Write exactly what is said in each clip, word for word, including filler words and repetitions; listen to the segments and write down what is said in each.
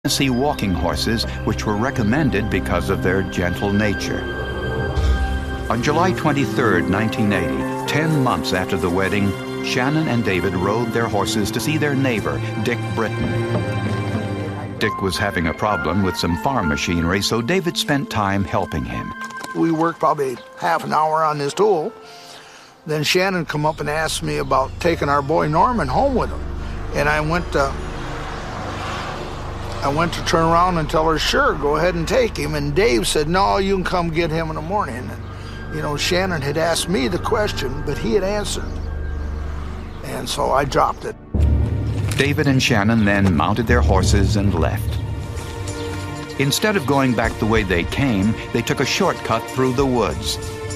Tennessee walking horses, which were recommended because of their gentle nature. On July twenty-third, nineteen eighty, ten months after the wedding, Shannon and David rode their horses to see their neighbor, Dick Britton. Dick was having a problem with some farm machinery, so David spent time helping him. We worked probably half an hour on this tool. Then Shannon come up and asked me about taking our boy Norman home with him. And I went to, I went to turn around and tell her, sure, go ahead and take him. And Dave said, no, you can come get him in the morning. And, you know, Shannon had asked me the question, but he had answered. And so I dropped it. David and Shannon then mounted their horses and left. Instead of going back the way they came, they took a shortcut through the woods.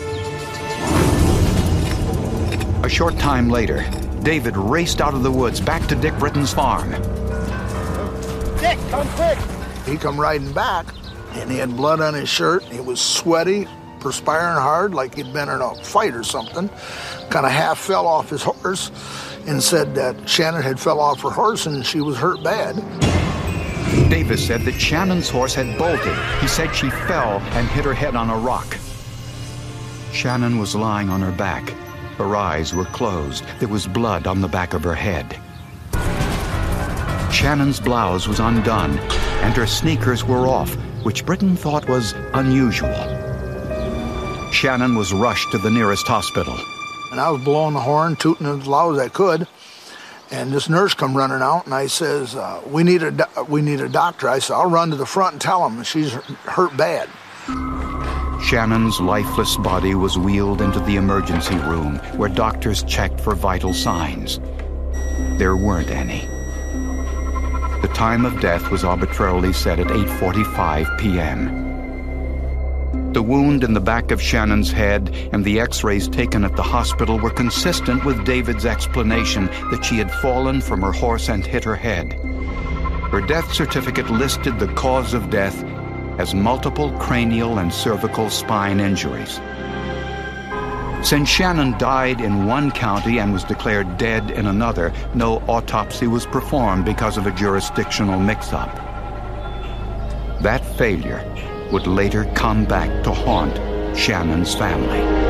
A short time later, David raced out of the woods back to Dick Britton's farm. Dick, come quick! He come riding back, and he had blood on his shirt. He was sweaty, perspiring hard, like he'd been in a fight or something. Kind of half fell off his horse and said that Shannon had fell off her horse and she was hurt bad. Davis said that Shannon's horse had bolted. He said she fell and hit her head on a rock. Shannon was lying on her back. Her eyes were closed. There was blood on the back of her head. Shannon's blouse was undone, and her sneakers were off, which Britton thought was unusual. Shannon was rushed to the nearest hospital. And I was blowing the horn, tooting as loud as I could. And this nurse come running out, and I says, uh, we need a do- we need a doctor. I said, I'll run to the front and tell him she's hurt bad. Shannon's lifeless body was wheeled into the emergency room, where doctors checked for vital signs. There weren't any. The time of death was arbitrarily set at eight forty-five p.m. The wound in the back of Shannon's head and the x-rays taken at the hospital were consistent with David's explanation that she had fallen from her horse and hit her head. Her death certificate listed the cause of death as multiple cranial and cervical spine injuries. Since Shannon died in one county and was declared dead in another, no autopsy was performed because of a jurisdictional mix-up. That failure would later come back to haunt Shannon's family.